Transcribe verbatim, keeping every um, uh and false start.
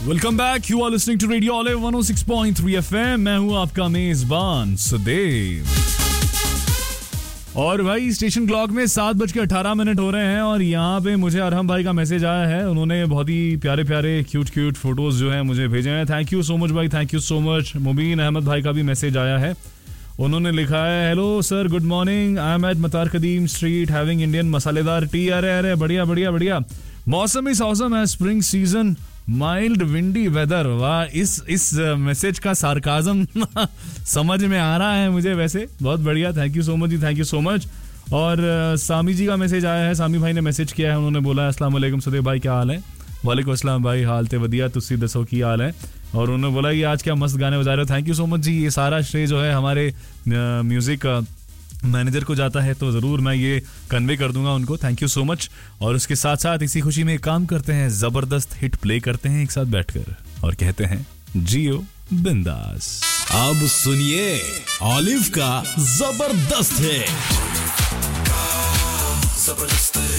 Welcome back, you are listening to radio olive one O six point three FM. मैं हूं आपका मेजबान सुदेव। और भाई स्टेशन क्लॉक में सात बज के अठारह मिनट हो रहे हैं और यहाँ पे मुझे अरहम भाई का मैसेज आया है। उन्होंने बहुत ही प्यारे प्यारे क्यूट क्यूट फोटोज जो है मुझे भेजे हैं। थैंक यू सो मच भाई, थैंक यू सो मच। मुबीन अहमद भाई का भी मैसेज आया है। उन्होंने लिखा है, hello sir, good morning, I am eight मतार कदीम स्ट्रीट हैविंग इंडियन मसालेदार टी। अरे अरे बढ़िया बढ़िया बढ़िया। मौसम इज ऑसम है, spring season, mild windy weather. वाह, इस इस मैसेज का सार्काज्म समझ में आ रहा है मुझे। वैसे बहुत बढ़िया, thank you so much ji, thank you so much. और uh, सामी जी का मैसेज आया है। सामी भाई ने मैसेज किया है। उन्होंने बोला, अस्सलाम वालेकुम सुदेव भाई, क्या हाल है? वालेकुम अस्सलाम भाई, हाल ते वधिया, तुसी दसो की हाल है? और उन्होंने बोला कि आज क्या मस्त गाने बजा रहे हो। थैंक यू सो मच जी। ये सारा श्रेय जो है हमारे म्यूजिक मैनेजर को जाता है, तो जरूर मैं ये कन्वे कर दूंगा उनको। Thank you so much. और उसके साथ साथ इसी खुशी में काम करते हैं, जबरदस्त हिट प्ले करते हैं एक साथ बैठकर और कहते हैं जियो बिंदास। अब सुनिए ऑलिव का जबरदस्त है। जबरदस्त